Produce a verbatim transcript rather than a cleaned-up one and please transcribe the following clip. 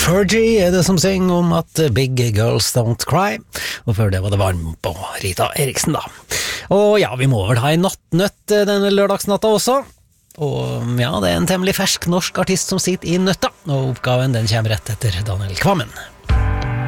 Fergie er det som synger om at Big Girls Don't Cry, og før det var det varm på Rita Eriksen da. Og ja, vi må vel ha en nattnøtt denne lørdagsnatta også, og ja, det er en temmelig fersk norsk artist som sitter i nøtta, og oppgaven den kommer rett etter Daniel Kvammen.